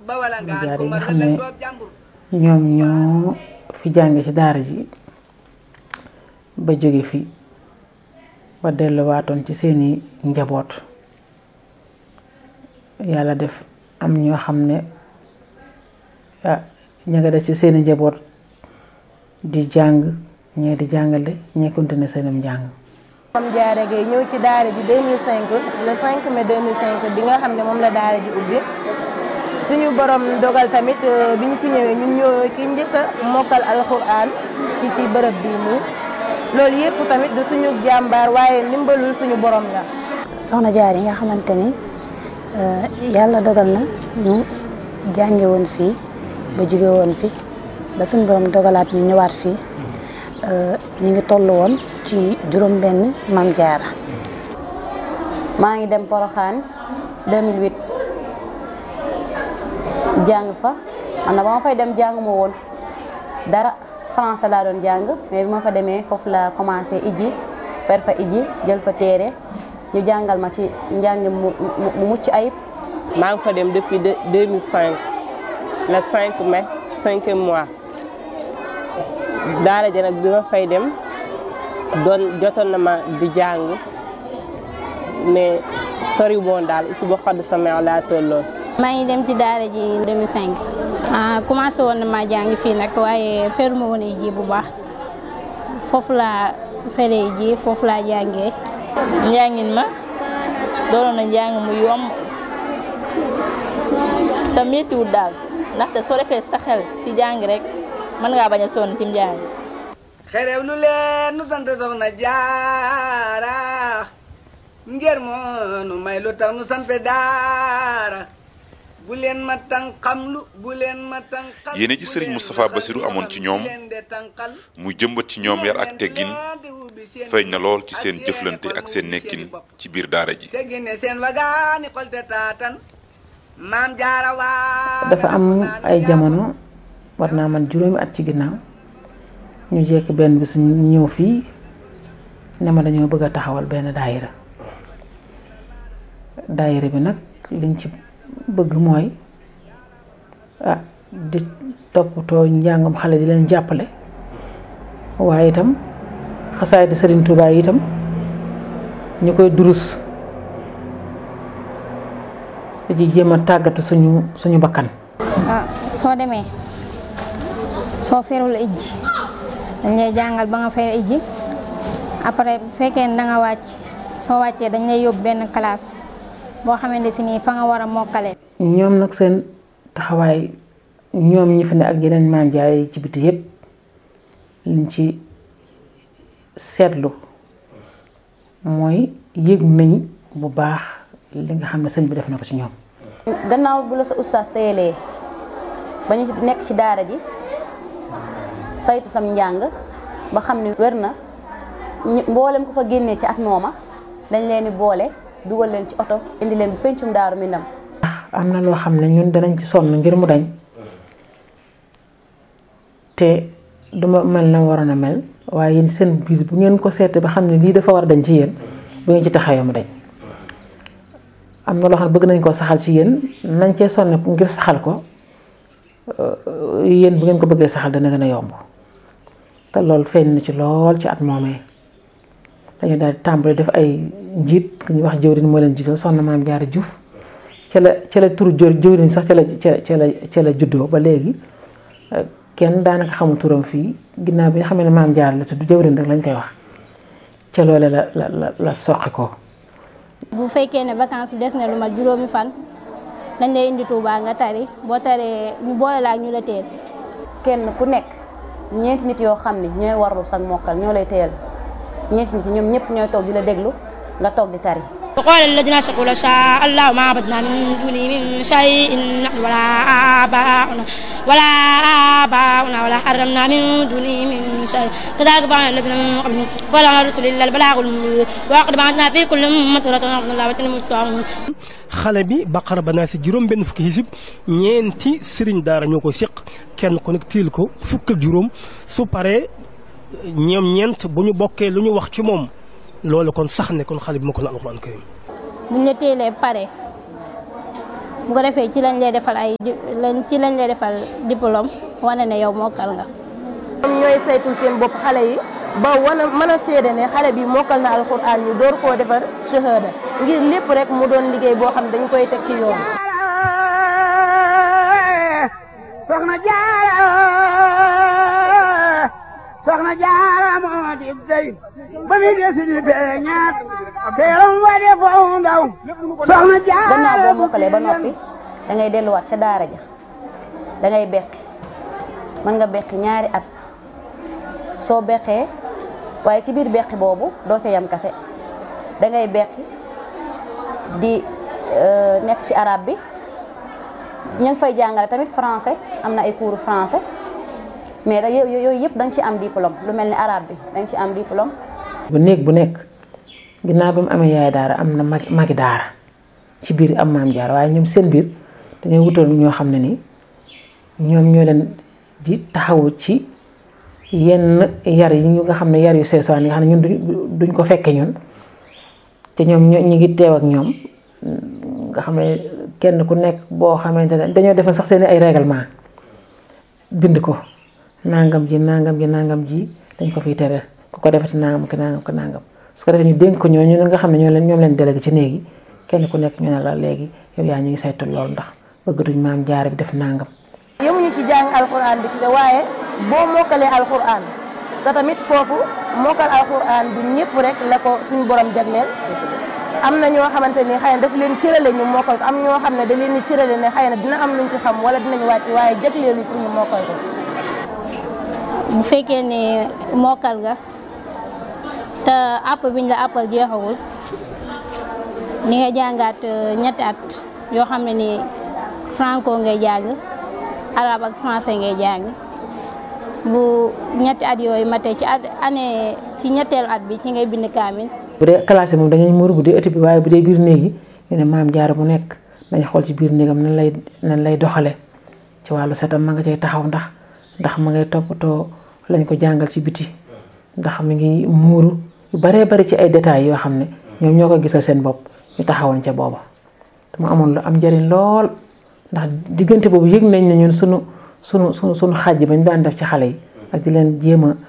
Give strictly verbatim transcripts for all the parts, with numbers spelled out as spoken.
jaar yi nga xam ne ñoom ñoo fi jànge ci daara ji ba jóge fi ba delluwaatoon ci seeni njaboot yàlla def am ñoo xam ne ah ña nga des ci seeni njaboot di jàng ñee di jàngale ñee continuer seenum njàng. Mame Diarra Gueye ñëw ci daara ji deux mille cinq le cinq mai deux mille cinq bi nga xam ne moom la daara ji ubbi suñu borom dogal tamit bi ñu fi ñëwee ñun ñoo ki njëkk a mokkal alxuraan ci ci bërëb bii nii loolu yëpp tamit du suñu jàmbaar waaye ndimbalul suñu borom la. Soxna Diarra yi nga xamante ni yàlla dogal na ñu jànge woon fii ba jóge woon fi ba suñu borom dogalaat ñu ñëwaat fii ñu ngi toll woon ci juróom benn Mame Diarra. maa ngi dem Porokhane deux mille huit jàng fa man na ba ma fay dem jàng ma woon dara français laa doon jàng mais bi ma fa demee foofu la commencé ijji fer fa ijji jël fa téere ñu jàngal ma ci njàng mu mu mucc ayib. maa ngi fa dem depuis deux mille cinq le cinq mai cinquième mois daara ja nag bi ma fay dem doon jotoon na ma di jàng mais sori woon daal su ba xadd sama laa tolloon. maa ngi dem ci daara ji deux mille cinq ah commencé woon na maa jàng fii nag waaye feruma woon ay ji bu baax foofu laa feree ji foofu laa jàngee. njàngin ma doon na njàng mu yomb te méttiwul daal ndaxte soo defee sa xel ci jàng rek mën ngaa bañ a sonn ci njàng. xerew lu leen nu sant Soxna Diarra ngir moo nu may lu tax nu sant daara bu leen ma tànqamlu bu leen ma tànqal. yéene ji Serigne Moustapha Bassirou amoon ci ñoom mu jëmbat ci ñoom yar ak teggin feeñ na lool ci seen jëflante ak seen nekkin ci biir daara ji. dafa am ay jamono war naa man juróomi at ci ginnaaw ñu jekk benn bis ñu ñëw fii ne ma dañoo bëgg a taxawal benn daayira daayira bi nag liñ ci bëgg mooy ah di toppatoo njàngam xale di leen jàppale waaye itam xasaay di Serigne Touba yi itam ñu koy durus di ci jéem a tàggatu suñu suñu bakkan. ah soo demee soo ferul ijji dañ lay jàngal ba nga fer ijji après bu fekkee ne da nga wàcc soo wàccee dañ lay yóbbu benn classe boo xamante si nii fa nga war a mokkale. ñoom nag seen taxawaay ñoom ñi fi ne ak yeneen Mame Diarra yi ci biti yëpp liñ ci seetlu mooy yëg nañ bu baax li nga xam ne sëñ bi def na ko ci ñoom. gannaaw bu la sa ustaas teyelee ba ñu nekk ci daara ji saytu sam njàng ba xam ne wér na mboolem ku fa génnee ci at mooma dañ leen di boole dugal leen ci oto indi leen bu pencum Daaru Minam. am na loo xam ne ñun danañ ci sonn ngir mu dañ te duma mel na waroon a mel waaye yéen seen biir bu ngeen ko seetee ba xam ne lii dafa war a dañ ci yéen bu ngeen ci taxawee mu dañ. am na loo xam ne bëgg nañ koo saxal ci yéen nañ cee sonn ngir saxal ko yéen bu ngeen ko bëggee saxal dana gën a yomb te loolu feeñ na ci lool ci at moomee dañu daal di tàmbali def ay njiit ku ñuy wax jëwriñ moo leen jiitoo soxna Mame Diarra Diouf ca la ca la turu jëwriñ sax ca la ca la ca la juddoo ba léegi kenn daanaka xamul turam fii ginnaaw bi nga xam ne Mame Diarra la tudd jëwriñ rek lañ koy wax ca loole la la la la soqi ko. bu fekkee ne vacances bi des na lu mat juróomi fan dañ lay indi Touba nga tari boo taree ñu boole la ak ñu la teel. kenn ku nekk ñeenti nit yoo xam ne ñooy warlu sag mokkal ñoo lay teel ñeenti nit ñoom ñëpp ñooy toog di la déglu nga toog di tari. وقال الذين أشركوا لو شاء الله ما عبدنا من دونه من شيء نحن ولا آباؤنا ولا آباؤنا ولا حرمنا من دونه من شيء كذلك فعل الذين من قبلهم فلا على الرسل إلا البلاغ المبين وقد بعثنا في كل أمة رسولا أن الله وتنموا xale bi Baqara ba naa si juróom benn fukki xisib ñeenti sëriñ daara ñoo ko seq kenn ku nekk tiil ko fukk ak juróom su paree ñoom ñeent bu ñu bokkee lu ñu wax ci moom loolu kon sax ne kon xale bi ma ko la alxuraan karim buñ la teelee pare bu ko defee ci lañ lay defal ay lañ ci lañ lay defal diplôme wane ne yow mokkal nga. ñoom ñooy saytul seen bopp xale yi ba wana mën a seede ne xale bi mokkal na alxuraan ñu door koo defar shahada ngir lépp rek mu doon liggéey boo xam dañ koy teg ci yoon. soxna Jaara soxna Jaara moo di dey ba mi desi di beñaat teeram wa de fo ndaw soxna Jaara. gannaaw boo mokkalee ba noppi da ngay delluwaat ca daara ja da ngay beqi mën nga beqi ñaari at soo beqee waaye ci biir beqi boobu doo ca yam kase da ngay beqi di nekk ci arabe bi ñu ngi fay jàngale tamit français am na ay cours français mais da yooyu yëpp da nga ci am diplôme lu mel ni arabe bi da nga ci am diplôme. bu néeg bu nekk ginnaaw ba mu amee yaay daara am na mag magi daara ci biir am maam jaar waaye ñoom seen biir dañoo wutal ñoo xam ne ni ñoom ñoo leen di taxawu ci yenn yar yi ñu nga xam ne yar yu seesaan yi nga xam ne ñun duñ ko fekke ñun te ñoom ñu ngi teew ak ñoom nga xam ne kenn ku nekk boo xamante ne dañoo defal sax seen ay règlement bind ko nangam ji nangam ji nangam ji dañ ko fiy tere ku ko defati nangam ko nangam ko nangam su ko defee ñu dénk ko ñooñu nga xam ne ñoo leen ñoom leen délégué ci néegi kenn ku nekk ñu ne la léegi yow yaa ñu ngi saytu loolu ndax bëgg duñ maam jaar bi def nangam. yemuñu ci jàng alxuraan bi kese waaye boo mokkalee alxuraan te tamit foofu mokkal alxuraan du ñëpp rek la ko suñu borom jagleel am na ñoo xamante ni xëy na daf leen cërale ñu mokkal ko am ñoo xam ne da leen di cërale ne xëy na dina am luñ ci xam wala dinañ wàcc waaye jagleelu pour ñu mokkal ko. bu fekkee ne mokkal nga te àpp biñ la àppal jeexagul ni nga jàngaat ñetti at yoo xam ne ni franco ngay jàng arabe ak français ngay jàng bu ñetti at yooyu matee ci at année ci ñetteelu at bi ci ngay bind kaamil. bu dee classe moom dañuy muur bu dee ëtt bi waaye bu dee biir néegi ñu ne maam jaar bu nekk dañ xool ci biir néegam nan lay nan lay doxale ci wàllu setam ma nga cay taxaw ndax ndax ma ngay toppatoo lañ ko jàngal ci biti ndax mi ngi muuru yu baree bari ci ay détails yoo xam ne ñoom ñoo ko gisal seen bopp ñu taxawoon ca booba te mu amoon lu am njëriñ lool ndax diggante boobu yëg nañ ne ñun sunu sunu sunu sunu xaaj bañ daan def ci xale yi ak di leen jéem a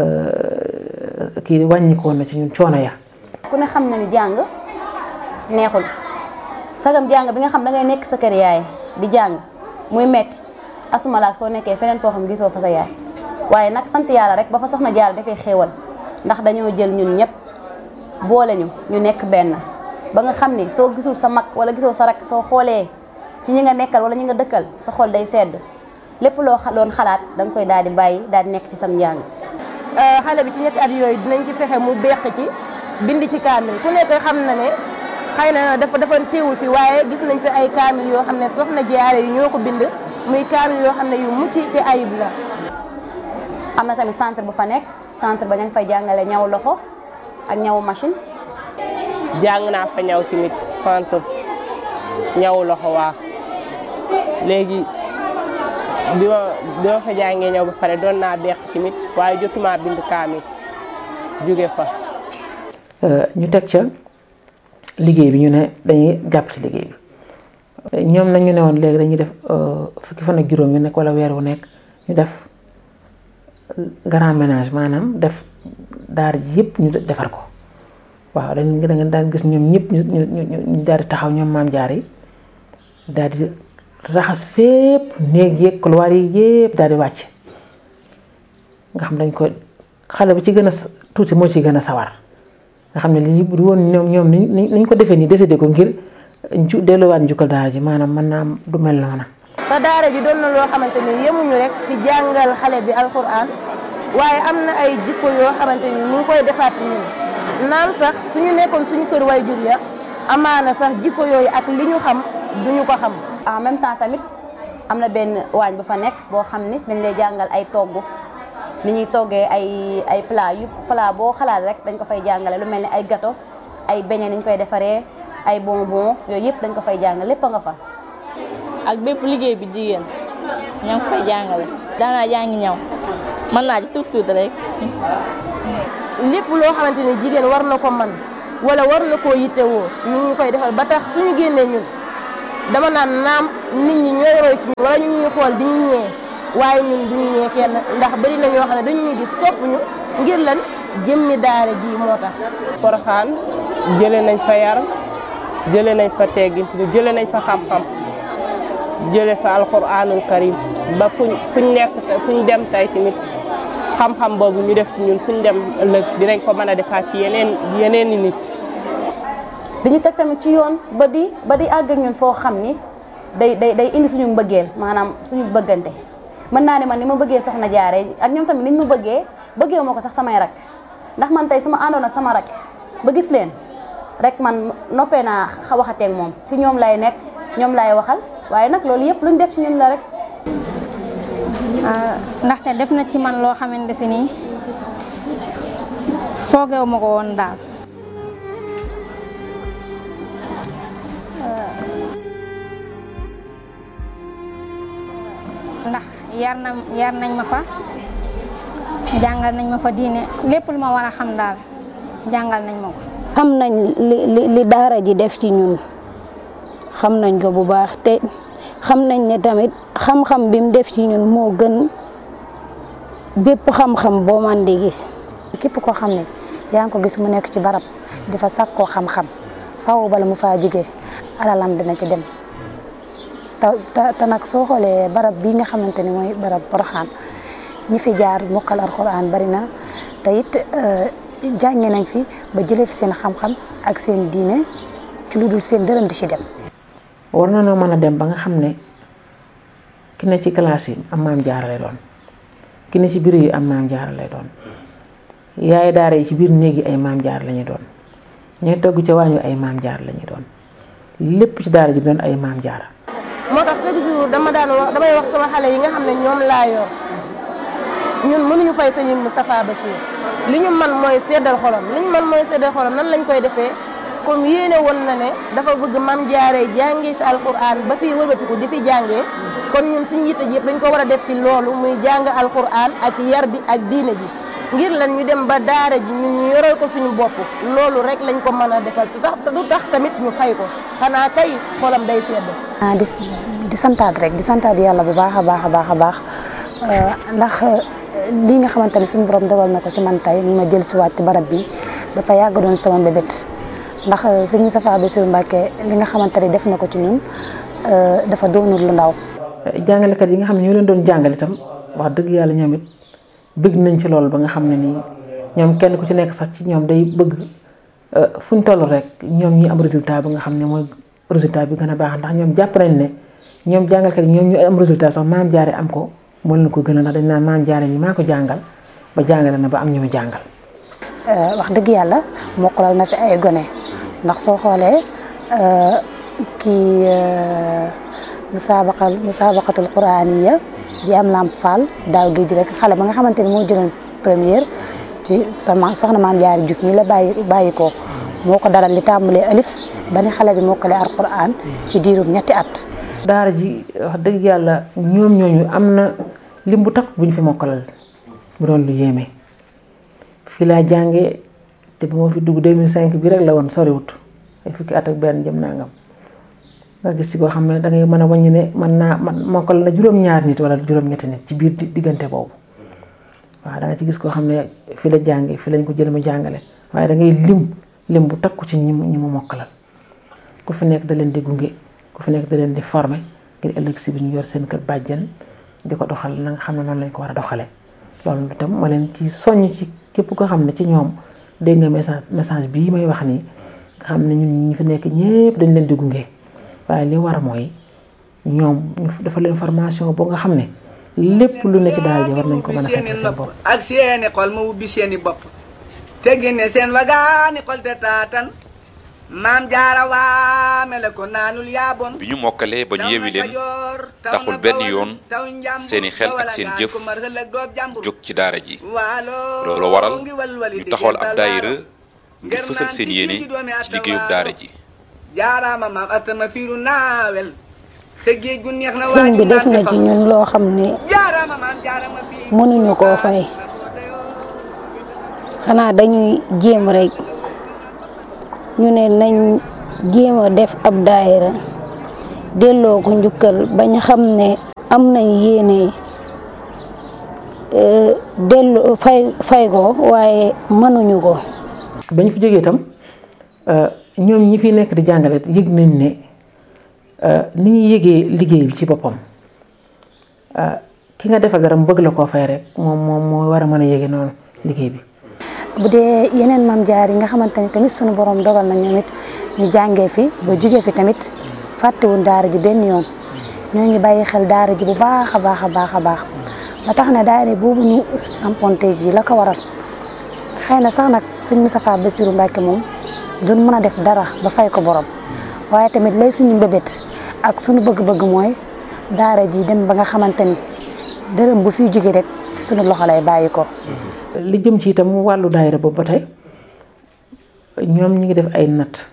kii wàññikoon na ci ñun coono ya. ku ne xam na ni jàng neexul sagam jàng bi nga xam da ngay nekk sa kër yaay di jàng muy metti asumalaak soo nekkee feneen foo xam gisoo fa sa yaay waaye nag sant yàlla rek ba fa soxna Jaara dafay xéewal ndax dañoo jël ñun ñëpp boole ñu ñu nekk benn ba nga xam ni soo gisul sa mag wala gisoo sa rak soo xoolee ci ñi nga nekkal wala ñi nga dëkkal sa xol day sedd lépp loo doon xalaat da nga koy daal di bàyyi daal di nekk ci sam njàng. xale bi ci ñetti at yooyu dinañ ci fexe mu beq ci bind ci kaamil ku nekk xam na ne xëy na dafa dafa teewul fi waaye gis nañ fi ay kaamil yoo xam ne soxna Jaara yi ñoo ko bind muy kaamil yoo xam ne yu mucc te ayib la. am na tamit centre bu fa nekk centre ba ña ngi fay jàngale ñaw loxo ak ñaw machine. jàng naa fa ñaw tamit centre ñaw loxo waa léegi bi ma bi ma fa jàngee ñaw ba pare doon naa beq tamit waaye jotuma bind kaamil jóge fa. ñu teg ca liggéey bi ñu ne dañuy jàpp ci liggéey bi ñoom nag ñu ne woon léegi dañuy def fukki fan ak juróom yu nekk wala weer wu nekk ñu def grand ménage maanaam def daar ji yëpp ñu defar ko waaw dañ da nga daan gis ñoom ñëpp ñu ñu ñu daal di taxaw ñoom maam jaar yi daal di raxas fépp néeg yeeg couloir yi yëpp daal di wàcc nga xam dañ ko xale bu ci gën a tuuti moo ci gën a sawar nga xam ne lii bu woon ñoom ñoom ni ñu ko defee nii décidé ko ngir ju delluwaat njukkal daara ji maanaam mën naa am du mel noona. te daara ji doon na loo xamante ni yemuñu rek ci jàngal xale bi alxuraan waaye am na ay jikko yoo xamante ni ñu ngi koy defaat ci ñun naam sax suñu nekkoon suñu kër way jur ya amaana sax jikko yooyu ak li ñu xam duñu ko xam. en même temps tamit am na benn waañ bu fa nekk boo xam ni dañ lay jàngal ay togg ni ñuy toggee ay ay plat yu plat boo xalaat rek dañ ko fay jàngale lu mel ni ay gâteau ay beignet ni ñu koy defaree ay bonbon yooyu yëpp dañ ko fay jàngale lépp a nga fa. ak bépp liggéey bi jigéen ñoo ngi fay jàngale daanaa jàngi ñaw mën naa ci tuut tuut rek. lépp loo xamante ni jigéen war na ko man wala war na koo yittewoo ñu ngi koy defal ba tax suñu génnee ñun dama naan naam nit ñi ñooy roy ci ñun wala ñu ñuy xool di ñu ñee waaye ñun duñu ñee kenn ndax bari na ñoo xam ne dañu ñuy gis sopp ñu ngir lan jëmmi daara ji moo tax. Porokhane jëlee nañ fa yar jëlee nañ fa teggin jëlee nañ fa xam-xam jëlee fa alquranul karim ba fuñ fuñ nekk fuñ dem tey tamit xam-xam boobu ñu def ci ñun fuñ dem ëllëg dinañ ko mën a defaat ci yeneen yeneen i nit. dañu teg tamit ci yoon ba di ba di àgg ak ñun foo xam ni day day day indi suñu mbëggeel maanaam suñu bëggante mën naa ne man ni ma bëggee soxna jaare ak ñoom tamit niñ ma bëggee bëggee moo ko sax samay rak ndax man tey su ma àndoon ak sama rak ba gis leen rek man noppee naa waxateeg moom si ñoom lay nekk ñoom lay waxal waaye nag loolu yëpp luñ def ci ñun la rek. ndaxte def na ci man loo xamante si nii foogeewu ma ko woon daal. ndax yar na yar nañ ma fa jàngal nañ ma fa diine lépp lu ma war a xam daal jàngal nañ ma ko. xam nañ li li li daara ji def ci ñun xam nañ ko bu baax te xam nañ ne tamit xam-xam bi mu def ci ñun moo gën bépp xam-xam boo man di gis. képp koo xam ne yaa ngi ko gis mu nekk ci barab di fa sàkkoo xam-xam faaw bala mu faa jógee alalam dina ci dem. te te nag soo xoolee barab bii nga xamante ni mooy barab Porokhane ñi fi jaar mokkal alxuraan bari na te it jànge nañ fi ba jëlee fi seen xam-xam ak seen diine ci lu dul seen dërëm di ci dem. war na noo mën a dem ba nga xam ne ki ne ci classe yi am maam jaara lay doon ki ne ci bureau yi am maam jaara lay doon yaay daara yi ci biir néeg yi ay maam jaara la ñuy doon ñooy togg ca waañu ay maam jaara la ñuy doon lépp ci daara ji doon ay maam jaara. moo tax chaque jour dama daan wax damay wax sama xale yi nga xam ne ñoom laa yor ñun mënuñu fay Sëñ Moustapha Bachir li ñu man mooy seddal xolam li ñu man mooy seddal xolam nan lañ koy defee comme yéene woon na ne dafa bëgg Maam Jaara jàngee fi alquran ba fii wëlbatiku di fi jàngee kon ñun suñu yitte ji yëpp dañ ko war a def ci loolu muy jàng alquran ak yar bi ak diine ji ngir lan ñu dem ba daara ji ñun ñu yoral ko suñu bopp loolu rek lañ ko mën a defal te tax du tax tamit ñu fay ko xanaa kay xolam day sedd. ah di di santaat rek di santaat yàlla bu baax a baax a baax a baax ndax lii nga xamante ne suñu borom dogal na ko ci man tey ñu ma jël si waat ci barab bi dafa yàgg doon sama mbébét ndax sëñ Moustapha Bassirou Mbacké li nga xamante ne def na ko ci ñun dafa doonul lu ndaw. jàngalekat yi nga xam ne ñoo leen doon jàngal itam wax dëgg yàlla ñoom it bëgg nañ ci loolu ba nga xam ne nii ñoom kenn ku ci nekk sax ci ñoom day bëgg fu ñu toll rek ñoom ñi am résultat bi nga xam ne mooy résultat bi gën a baax ndax ñoom jàpp nañ ne ñoom jàngalkat yi ñoom ñu am résultat sax maam jaare am ko moo leen ko gën a ndax dañ naan maam jaare ñi maa ko jàngal ba jàngale na ba am ñu mu jàngal. wax dëgg yàlla mokkalal na fi ay gone ndax soo xoolee kii musaabaqal musaabaqatul quraaniya bi am Lamp Fall daaw géej rek xale ba nga xamante ni moo jëloon première ci sama soxna maam Jaara Juuf mi la bàyyi bàyyi ko moo ko dalal li tàmbalee alif ba ni xale bi mokkalee alquran ci diirum ñetti at. daara ji wax dëgg yàlla ñoom ñooñu am na lim bu takk bu ñu fi mokkalal bu doon lu yéeme fii laa jàngee te bu ma fi dugg deux mille cinq bi rek la woon soriwut ay fukki at ak benn jëm nangam nga gis ci koo xam ne da ngay mën a wàññi ne mën naa man mokkal na juróom-ñaar nit wala juróom-ñetti nit ci biir diggante boobu waaw da nga ci gis koo xam ne fii la jàngee fii lañ ko jël mu jàngale waaye da ngay lim lim bu takku ci ñi mu ñi mu mokkalal ku fi nekk da leen di gunge ku fi nekk da leen di former ngir ëllëg si bi ñu yor seen kër bàjjan di ko doxal na nga xam ne noonu lañ ko war a doxalee loolu itam ma leen ci soññ ci képp ko xam ne ci ñoom dégg nga message message bii may wax nii nga xam ne ñun ñi fi nekk ñëpp dañ leen di gunge waaye li war mooy ñoom ñu dafa leen formation boo nga xam ne lépp lu ne ci daal ji war nañ ko mën a fekk seen bopp. ak seeni xol ma ubbi seeni bopp te génne seen wagaani xol te taatan maam jaara waame la ko naanul yaaboon. bi ñu mokkalee ba ñu yewi leen taxul benn yoon seeni xel ak seen jëf jóg ci daara ji loolu waral ñu taxawal ab daayira ngir fësal seen yéene ci liggéeyub daara ji. jaaraama maam atama fiiru naawel sa géej gu neex na sëñ bi def na ci ñun loo xam ne mënuñu koo fay xanaa dañuy jéem rek ñu ne nañ jéem a def ab daayira delloo ko njukkal bañ xam ne am nañ yéene delloo fay fay ko waaye mënuñu ko. bañ fi jógee itam ñoom ñi fi nekk di jàngale yëg nañ ne ni ñuy yëgee liggéey bi ci boppam ki nga defal dara mu bëgg la koo fay rek moom moom moo war a mën a yëgee noonu liggéey bi. bu dee yeneen maam jaar yi nga xamante ni tamit sunu borom dogal na ñoom it ñu jàngee fi ba jugee fi tamit fàttewuñ daara ji benn yoon ñoo ngi bàyyi xel daara ji bu baax a baax a baax a baax ba tax na daara boobu ñu samponte ji la ko waral xëy na sax nag sëñ Moustapha Bassirou Mbacké moom duñ mën a def dara ba fay ko borom waaye tamit lay suñu mbébét ak suñu bëgg-bëgg mooy daara ji dem ba nga xamante ni dërëm bu fiy jóge rek suñu loxo lay bàyyi ko. li jëm ci itam wàllu daayira boobu ba tey ñoom ñu ngi def ay natt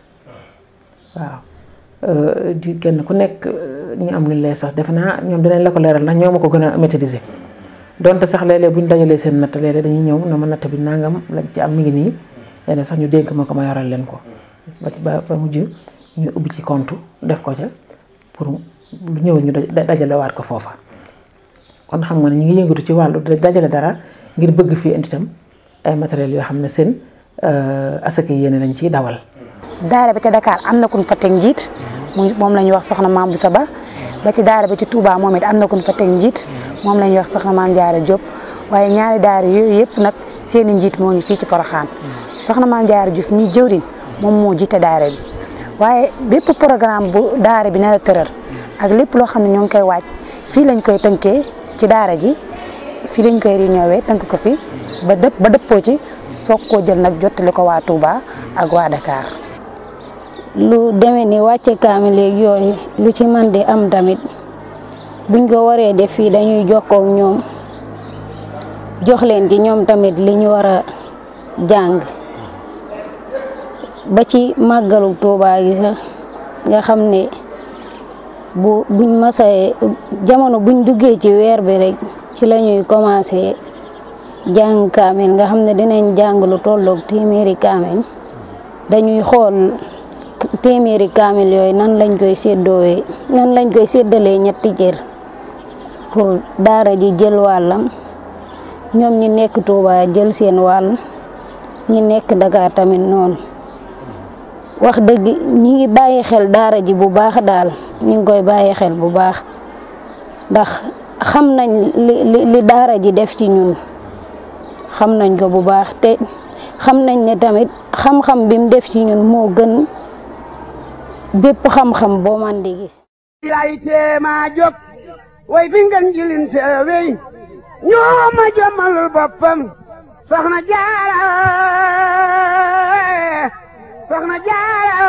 waaw di kenn ku nekk ñu am lu lay sax defe naa ñoom dinañ la ko leeral ndax ñoo ma ko gën a maîtriser donte sax léeg-léeg bu ñu dajalee seen natt léeg-léeg dañuy ñëw na ma natt bi nangam lañ ci am mi ngi nii léeg-léeg sax ñu dénk ma ko ma yoral leen ko ba ba mujj ñu ubbi ci compte def ko ca pour lu ñëw ñu dajale waat ko foofa kon xam nga ne ñu ngi yëngatu ci wàllu dajale dara ngir bëgg fii indi itam ay matériels yoo xam ne seen asaka yéene lañ ciy dawal. daara bi ca Dakar am na kuñ fa teg njiit moom la ñuy wax soxna Maam Boussa Ba ba ci daara bi ci Touba moom it am na kuñ fa teg njiit moom la ñuy wax soxna Maam Jaara Diop waaye ñaari daara yooyu yëpp nag seen i njiit moo ngi fii ci Porokhane soxna Maam Jaara Diouf mi jëwriñ moom moo jiite daara bi waaye bépp programme bu daara bi nar a tëral ak lépp loo xam ne ñoo ngi koy waaj fii lañ koy tënkee ci daara ji fii lañ koy réunion tënk ko fi ba dëpp ba dëppoo ci soog koo jël nag jottali ko waa Touba ak waa Dakar. lu demee ni wàcce kaamil léegi yooyu lu ci man di am tamit buñ ko waree def fii dañuy jokkoo ak ñoom jox leen ci ñoom tamit li ñu war a jàng ba ci màggalu Touba gi sax nga xam ne bu buñ masee jamono buñ duggee ci weer bi rek ci la ñuy commencé jàng kaamil nga xam ne dinañ jàng lu tolloog téeméeri kaamil dañuy xool téeméeri kaamil yooyu nan lañ koy séddoowee nan lañ koy séddalee ñetti cër pour daara ji jël wàllam ñoom ñi nekk Touba jël seen wàll ñi nekk Dakar tamit noonu wax dëgg ñi ngi bàyyi xel daara ji bu baax daal ñi ngi koy bàyyi xel bu baax ndax xam nañ li li daara ji def ci ñun xam nañ ko bu baax te xam nañ ne tamit xam-xam bi mu def ci ñun moo gën bépp xam-xam boo man di gis. lay teema jóg way fi ngeen jilin seewey ñoo ma jommalul boppam soxna Jaara soxna Jaara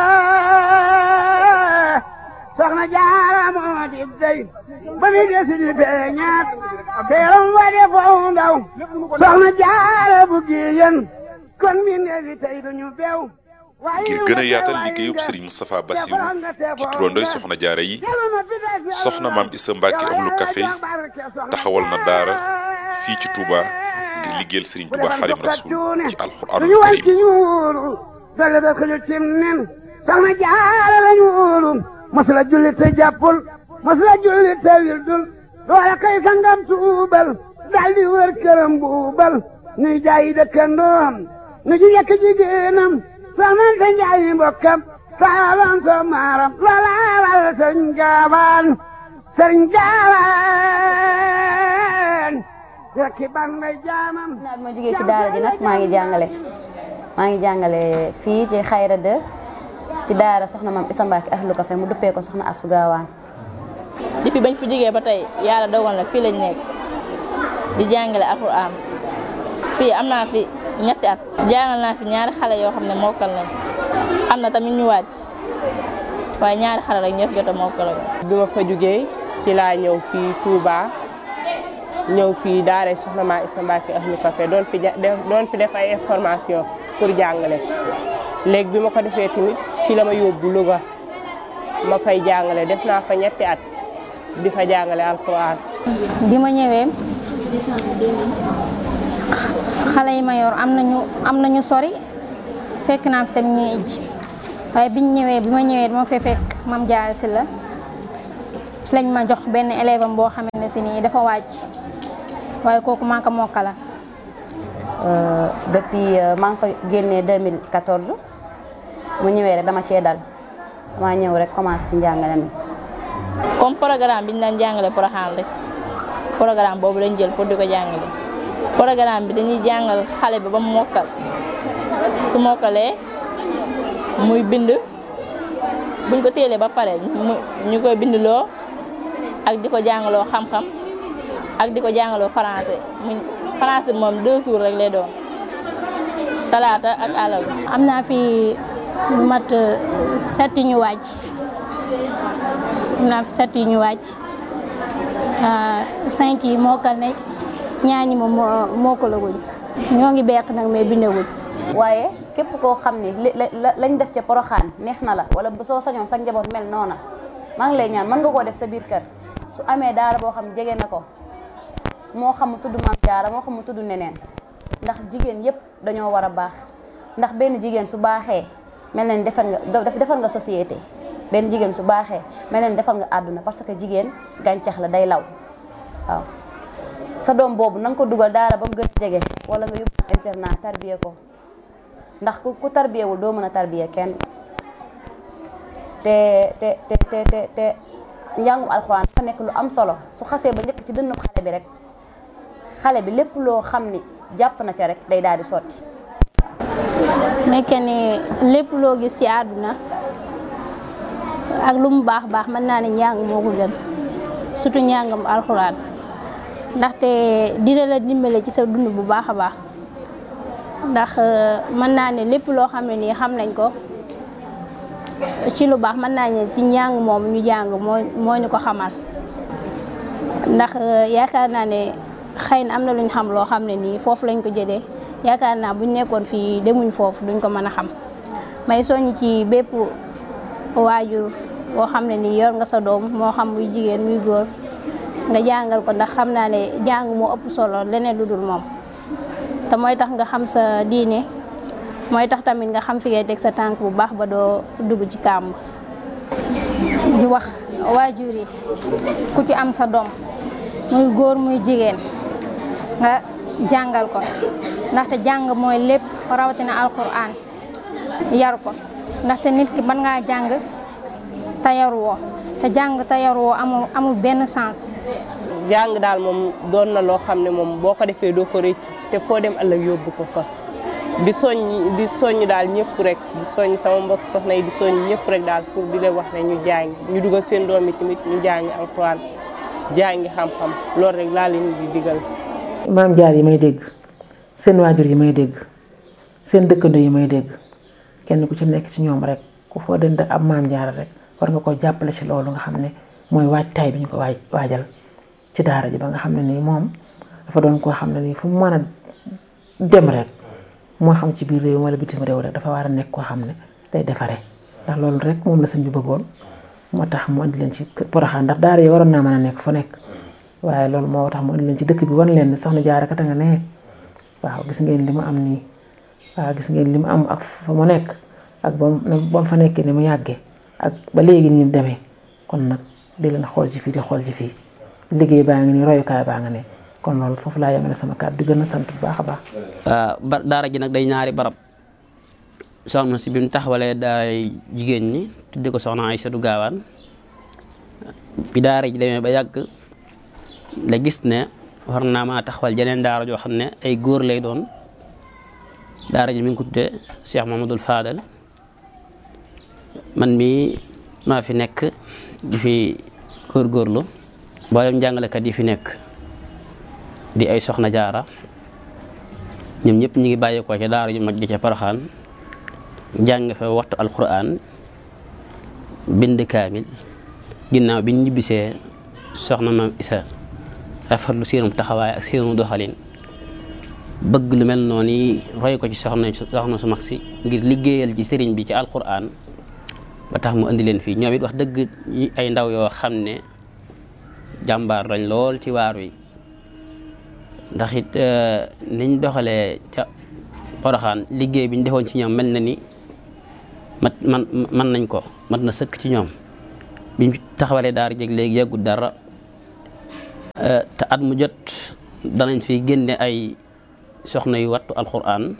soxna Jaara moo di dey ba mi desi di feeñaat teeram wa de foo ndaw soxna Jaara bu giyen kon mi neefi tey duñu beew ngir gën a yaatal liggéeyub Serigne Moustapha Bassirou ci turandooy soxna jaara yi soxna Maam Issa Mbacké Ahlu Café taxawal na daara fii ci Touba ngir liggéeyal Serigne Touba Xaadimu Rasuul ci alxuraanul kariim dale da ko cim nen soxna jaara lañu wóolu masula julli te jàppul masula julli te wildul loola kay sangam tuubal daldi wër këram buubal nuy jaayi dëkkandoom nu ji yekk jigéenam soxnan te njaayi mbokkam saalan so maaram loola wal sëñ gaawaan sëñ gaawaan rekki ban may jaamam naa bi ma jógee ci daara ji nag maa ngi jàngale maa ngi jàngale fii ci Xayra de ci daara soxna Maam Issa Mbacké Ahlu Café mu duppee ko soxna Astou Gawane. depuis bañ fi jógee ba tey yàlla dogal na fii lañ nekk di jàngale alxuraan fii am naa fi ñetti at jàngal naa fi ñaari xale yoo xam ne mokkal nañ am na tamit ñu wàcc waaye ñaari xale rek ñoo fi jot a mokkal. bi ma fa jógee ci laa ñëw fii Touba ñëw fii daara soxna Maam Issa Mbacké Ahlu Café doon fi doon fi def ay information pour jàngale léegi bi ma ko defee tamit fii la ma yóbbu Louga ma fay jàngale def naa fa ñetti at di fa jàngale alxuraan. bi ma ñëwee xale yi ma yor am nañu am nañu sori fekk naa fi tamit ñuy ijji waaye biñ ñëwee bi ma ñëwee dama fay fekk Mame Diarra Sylla ci lañ ma jox benn élève am boo xamante ne si nii dafa wàcc waaye kooku maa ko mokkala. depuis maa ngi fa génnee deux mille quatorze mu ñëwee rek dama cee dal dama ñëw rek commencé ci njàngale mi. comme programme bi ñu daan jàngale Porokhane rek programme boobu lañ jël pour di ko jàngale programme bi dañuy jàngal xale bi ba mu mokkal su mokkalee muy bind buñ ko téelee ba pare ñu koy bindloo ak di ko jàngaloo xam-xam ak di ko jàngaloo français mu français moom deux jours rek lay doon talaata ak àllarba. am naa fi lu mat sept ñu wàcc am naa fi sept ñu wàcc cinq yi mokkal ne ñaar ñi moom mokkalaguñ ñoo ngi beq nag mais bindaguñ. waaye képp koo xam ni lañ def ca Porokhane neex na la wala soo sañoon sa njaboot mel noona maa ngi lay ñaan mën nga koo def sa biir kër su amee daara boo xam jege na ko moo xam mu tudd Maam Jaara moo xam mu tudd neneen ndax jigéen yépp dañoo war a baax ndax benn jigéen su baaxee mel na ni defar nga defar nga société benn jigéen su baaxee mel na ni defar nga àdduna parce que jigéen gàncax la day law waaw sa doom boobu na nga ko dugal daara ba mu gën a jege wala nga yóbbu internat tarbiye ko ndax ku tarbiyewul doo mën a tarbiye kenn te te te te te te njàngum alxuraan dafa nekk lu am solo su xasee ba njëkk ci dënnu xale bi rek xale bi lépp loo xam ni jàpp na ca rek day daal di sotti. nekk ni lépp loo gis ci àdduna ak lu mu baax baax mën naa ne njàng moo ko gën surtout njàngam alxuraan ndaxte dina la dimbale ci sa dund bu baax a baax ndax mën naa ne lépp loo xam ne nii xam nañ ko ci lu baax mën naa ne ci njàng moom ñu jàng moo moo ñu ko xamal ndax yaakaar naa ne xëy na am na luñ xam loo xam ne nii foofu lañ ko jëlee yaakaar naa buñ nekkoon fii demuñ foofu duñ ko mën a xam may soññ ci bépp waajur boo xam ne nii yor nga sa doom moo xam muy jigéen muy góor nga jàngal ko ndax xam naa ne jàng moo ëpp solo leneen lu dul moom te mooy tax nga xam sa diine mooy tax tamit nga xam fi ngay teg sa tànk bu baax ba doo dugg ci kàmb. di wax waajur yi ku ci am sa doom muy góor muy jigéen nga jàngal ko ndaxte jàng mooy lépp rawatina alquran yar ko ndaxte nit ki mën ngaa jàng te yaruwoo te jàng te yaruwoo amul amul benn sens. jàng daal moom doon na loo xam ne moom boo ko defee doo ko réccu te foo dem ëllëg yóbbu ko fa di soññ di soññ daal ñëpp rek di soññ sama mbokk soxna yi di soññ ñëpp rek daal pour di leen wax ne ñu jàng ñu dugal seen doom yi tamit ñu jàng alxuraan jàngi xam-xam loolu rek laa leen di digal. maam jaar yi may dégg seen waajur yi may dégg seen dëkkandoo yi may dégg kenn ku ci nekk ci ñoom rek ku foo dënd ab maam jaar rek war nga ko jàppale ci loolu nga xam ne mooy waajtaay bi ñu ko waaj waajal ci daara ji ba nga xam ne nii moom dafa doon koo xam ne nii fu mu mën a dem rek moo xam ci biir réew wala bitim réew rek dafa war a nekk koo xam ne day defaree ndax loolu rek moom la sëñ bi bëggoon moo tax mu indi leen ci Porokhane ndax daara yi waroon naa mën a nekk fu nekk waaye loolu moo tax mu indi leen ci dëkk bi wan leen ne soxna Jaara kat a nga ne waaw gis ngeen li mu am nii waaw gis ngeen li mu am ak fa mu nekk ak ba mu fa nekkee ni mu yàggee ak ba léegi ni mu demee kon nag di leen xool ci fii di xool ci fii liggéey baa ngi nii royukaay baa nga ne kon loolu foofu laa yemale sama kàddu di gën a sant bu baax a baax. ba daara ji nag day ñaari barab soxna si bi mu taxawalee daay jigéen ñi tudde ko soxna Aysatu Gaawaan bi daara ji demee ba yàgg la gis ne war naa maa taxawal jeneen daara joo xam ne ay góor lay doon daara ji mi ngi ko tuddee Cheikh Mamadou Fadal man mii maa fi nekk di fi góorgóorlu mboolem jàngalekat yi fi nekk di ay soxna jaara ñoom ñëpp ñu ngi bàyyeekoo ca daara ju mag ji ca Porokhane jàng fa waxtu alquran bind kaamil ginnaaw bi ñu ñibbisee soxna maam Isa rafetlu seenum taxawaay ak seenu doxalin bëgg lu mel noonu yi roy ko ci soxna soxna su mag si ngir liggéeyal ci sëriñ bi ci alquran ba tax mu indi leen fii ñoom it wax dëgg ay ndaw yoo xam ne jàmbaar lañ lool ci waar wi ndax it niñ doxalee ca Porokhane liggéey bi ñu defoon ci ñoom mel na ni mat man man nañ ko mat na sëkk ci ñoom bi ñu taxawalee daara jeg léegi yàggut dara te at mu jot danañ fi génne ay soxna yu wattu alquran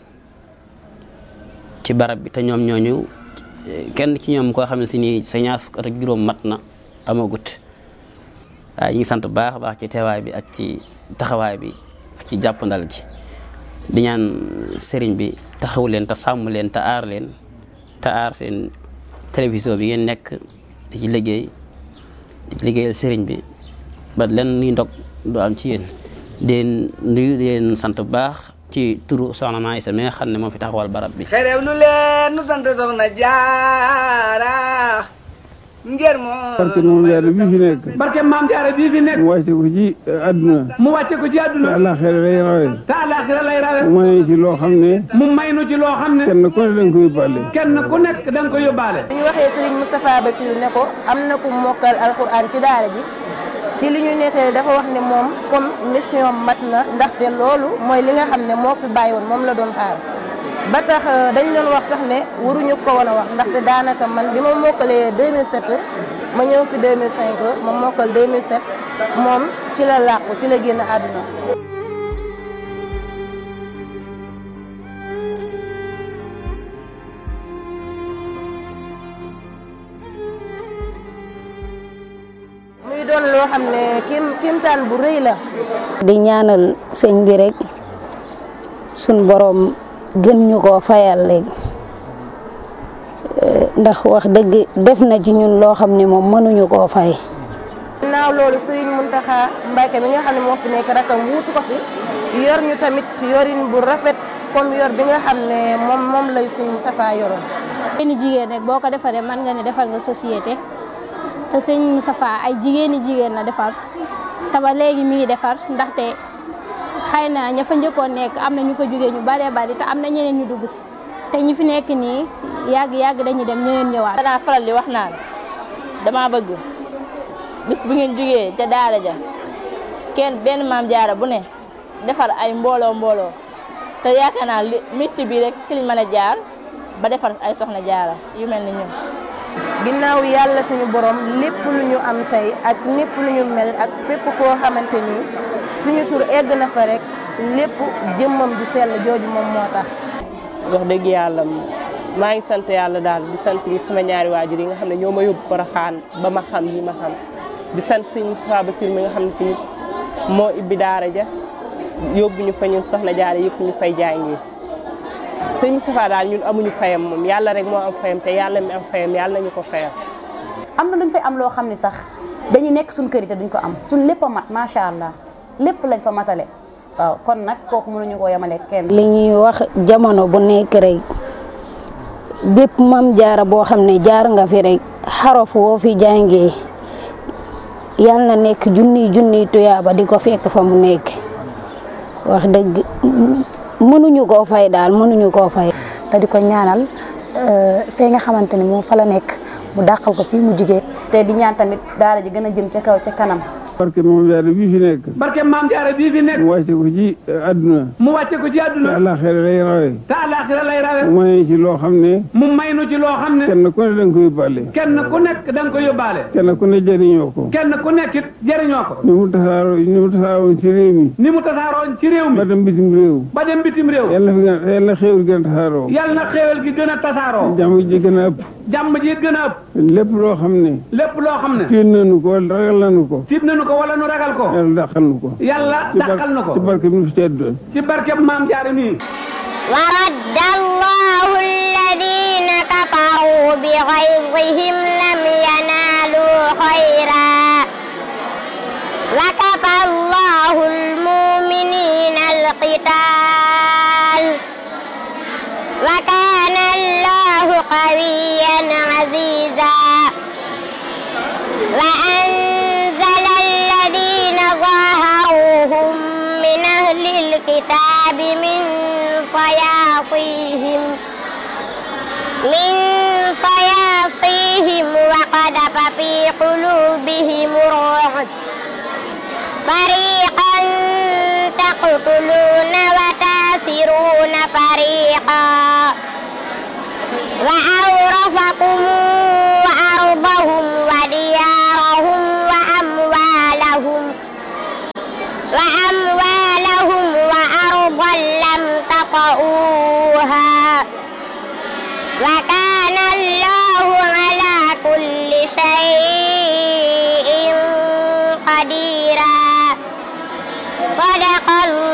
ci barab bi te ñoom ñooñu kenn ci ñoom koo xam ne si nii sa ñaar fukk at ak juróom mat na amagut waaye ñu ngi sant baax a baax ci teewaay bi ak ci taxawaay bi ak ci jàppandal gi di ñaan sëriñ bi taxaw leen te sàmm leen te aar leen te aar seen télévision bi ngeen nekk di ci liggéey di ci liggéeyal sëriñ bi ba len ni ndog du am ci yéen di nuyu di leen sant bu baax ci turu soxna Maam Isa mi nga xam ne moo fi taxawal barab bi xerew lu leen nu sant soxna Jaara ngir moo barke moom jaara bii fi nekk barke maam jaara bii fi nekk mu wàcce ko ci àdduna mu wàcce ko ci àdduna te àllaaxira lay rawe te àllaaxira lay rawe mu may ci loo xam ne mu may nu ci loo xam ne kenn ku ne da nga ko yóbbaale kenn ku nekk da nga ko yóbbaale bu ñu waxee Serigne Moustapha Bassirou ne ko am na ku mokkal alxuraan ci daara ji ci li ñu nettali dafa wax ne moom comme mission mat na ndaxte loolu mooy li nga xam ne moo fi bàyyi woon moom la doon xaar ba tax dañ doon wax sax ne waruñu ko woon a wax ndaxte daanaka man bi ma mokkalee deux mille sept ma ñëw fi deux mille cinq ma mokkal deux mille sept moom ci la làqu ci la génn àdduna. muy doon loo xam ne kim kimtaan bu rëy la. di ñaanal sëñ bi rek suñ borom gën ñu koo fayal léegi ndax wax dëgg def na ci ñun loo xam ne moom mënuñu koo fay. ginnaaw loolu Serigne Mountakha Mbacké mi nga xam ne moo fi nekk rakam wuutu ko fi yor ñu tamit yorin bu rafet comme yor bi nga xam ne moom moom lay Serigne Moustapha yoroon. jigéeni jigéen rek boo ko defaree mën nga ne defal nga société te Serigne Moustapha ay jigéeni jigéen la defar te ba léegi mi ngi defar ndaxte xëy na ña fa njëkkoon nekk am na ñu fa jógee ñu baree bari te am na ñeneen ñu dugg si te ñi fi nekk nii yàgg yàgg dañuy dem ñeneen ñëwaat. danaa faral di wax naan dama bëgg bis bu ngeen jógee ca daara ja kenn benn maam jaara bu ne defar ay mbooloo mbooloo te yaakaar naa li métier bi rek ci liñ mën a jaar ba defar ay soxna jaara yu mel ni ñun. ginnaaw yàlla suñu borom lépp lu ñu am tey ak lépp lu ñu mel ak fépp foo xamante ni suñu tur egg na fa rek lépp jëmmam du sell jooju moom moo tax. wax dëgg yàlla maa ngi sant yàlla daal di sant sama ñaari waajur yi nga xam ne ñoo ma yóbbu Porokhane ba ma xam yi ma xam di sant sëñ Moustapha Bassirou mi nga xam ne tamit moo ibbi daara ja yóbbu ñu fa ñun soxna jaara yëpp ñu fay jàngee sëñ Moustapha daal ñun amuñu fayam moom yàlla rek moo am fayam te yàlla mi am fayam yàlla nañu ko fayam. am na luñ fay am loo xam ne sax dañuy nekk suñ kër yi te duñ ko am suñ lépp a mat macha allah lépp lañ fa matale waaw kon nag kooku mënuñu koo yemale kenn. li ñuy wax jamono bu nekk rek bépp mam jaara boo xam ne jaar nga fi rek xarof woo fi jàngee yal na nekk junniy junniy tuyaaba di ko fekk fa mu nekk wax dëgg mënuñu koo fay daal mënuñu koo fay. te di ko ñaanal fee nga xamante ni moom fa la nekk mu dàqal ko fii mu jigee te di ñaan tamit daara ji gën a jëm ca kaw ca kanam. barke moom jaara bii fi nekk barke maam jaara bii fi nekk mu wàcce ko ci àdduna mu wàcce ko ci àdduna te àllaaxira lay rawe te àllaaxira lay rawe mu may ci loo xam ne mu may nu ci loo xam ne kenn ku ne da nga ko yóbbaale kenn ku nekk da nga ko yóbbaale kenn ku ne jëriñoo ko kenn ku nekk it jëriñoo ko ni mu tasaaroo ni mu tasaaroon ci réew mi ni mu tasaaroon ci réew mi ba dem bitim réew ba dem bitim réew yàlla na fi yàlla na xéewal gën a tasaaroo yàlla na xéewal gi gën a tasaaroo jàmm ji gën a ëpp jàmm ji gën a ëpp lépp loo xam ne lépp loo xam ne tiit nañu ko wala ragal nañu ko tiit nañu ko wala nu ragal ko yàlla dàqal nu ko yàlla dàqal nu ko ci barke bi nu fi tedd ci barke maam jaara nii ورد الله الذين كفروا بغيظهم لم ينالوا خيرا وكفى الله المؤمنين القتال وكان الله قويا عزيزا وأنزل الذين ظاهروهم من أهل الكتاب من صياصيهم من صياصيهم وقذف في قلوبهم الرعب فريقا تقتلون وتاسرون فريقا وأورثكم أرضهم وديارهم وأموالهم وأرضا لم تطئوها وكان الله على كل شيء قديرا صدق الله